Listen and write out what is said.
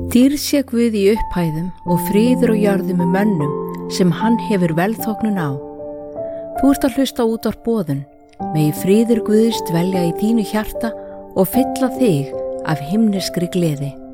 Dýrð sé Guð í upphæðum og friður á jörðum með mönnum sem hann hefur velþóknun á. Þú ert að hlusta á útvarp Boðun. Megi friður Guðs dvelja í þínu hjarta og fylla þig af himneskri gleði.